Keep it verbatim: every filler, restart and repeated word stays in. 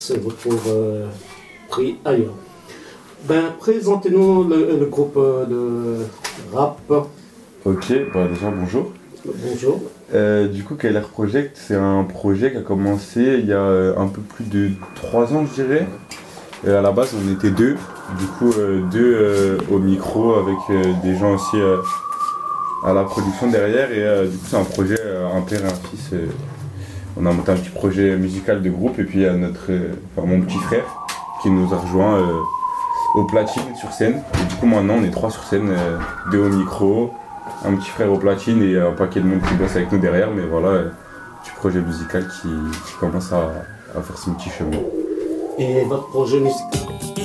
se retrouve euh, pris ailleurs. Ben, présentez-nous le, le groupe de rap. Ok, bah déjà bonjour. Bonjour. Euh, du coup, K L R Project, c'est un projet qui a commencé il y a euh, un peu plus de trois ans, je dirais. Et à la base, on était deux. Du coup, euh, deux euh, au micro avec euh, des gens aussi euh, à la production derrière. Et euh, du coup, c'est un projet, euh, un père et un fils. Euh, on a monté un petit projet musical de groupe. Et puis, il y a notre, euh, enfin, mon petit frère qui nous a rejoint euh, au platine sur scène. Et du coup, maintenant, on est trois sur scène, euh, deux au micro, un petit frère au platine et un paquet de monde qui bosse avec nous derrière. Mais voilà, euh, petit projet musical qui, qui commence à, à faire son petit chemin. Et votre projet musical